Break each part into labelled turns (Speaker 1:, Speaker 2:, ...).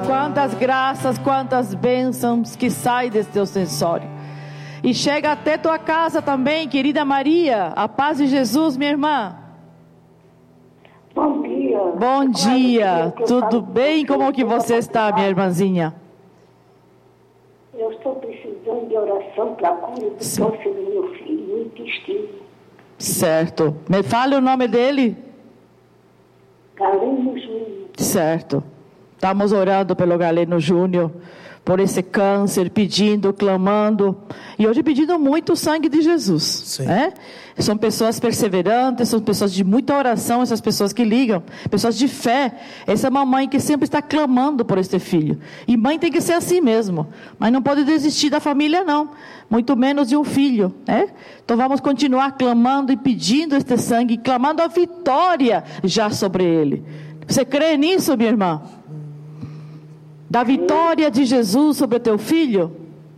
Speaker 1: Quantas graças, quantas bênçãos que saem desse teu sensório. E chega até tua casa também, querida Maria. A paz de Jesus, minha irmã.
Speaker 2: Bom dia.
Speaker 1: Bom dia. Tudo bem? Como que você está, minha irmãzinha?
Speaker 2: Eu estou precisando de oração para a cura do câncer do meu filho, no intestino.
Speaker 1: Certo. Me fale o nome dele.
Speaker 2: Galeno Júnior.
Speaker 1: Certo. Estamos orando pelo Galeno Júnior, por esse câncer, pedindo, clamando, e hoje pedindo muito o sangue de Jesus. Sim. São pessoas perseverantes, são pessoas de muita oração, essas pessoas que ligam, pessoas de fé. Essa mamãe que sempre está clamando por esse filho, e mãe tem que ser assim mesmo, mas não pode desistir da família não, muito menos de um filho, Então vamos continuar clamando e pedindo este sangue, clamando a vitória já sobre ele. Você crê nisso, minha irmã? Da vitória de Jesus sobre o teu filho?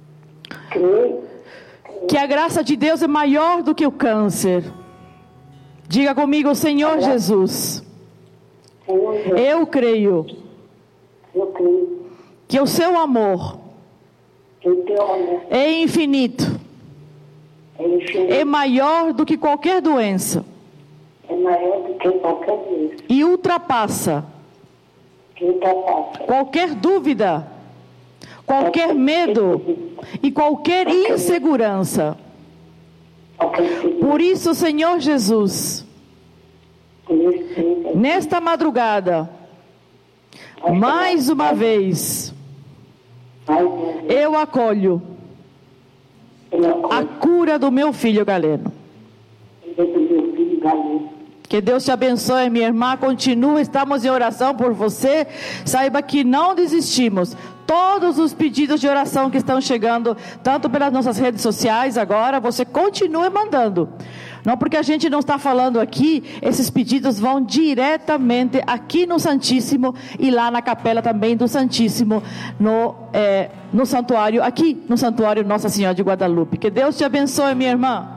Speaker 1: Que a graça de Deus é maior do que o câncer. Diga comigo, Senhor Jesus, eu creio que o seu amor é infinito, é maior do que qualquer doença, e ultrapassa qualquer dúvida, qualquer medo e qualquer insegurança. Por isso, Senhor Jesus, nesta madrugada, mais uma vez, eu acolho a cura do meu filho Galeno. Que Deus te abençoe, minha irmã. Continua, estamos em oração por você. Saiba que não desistimos. Todos os pedidos de oração que estão chegando, tanto pelas nossas redes sociais agora, você continue mandando. Não porque a gente não está falando aqui, esses pedidos vão diretamente aqui no Santíssimo e lá na capela também do Santíssimo, no santuário, aqui no santuário Nossa Senhora de Guadalupe. Que Deus te abençoe, minha irmã.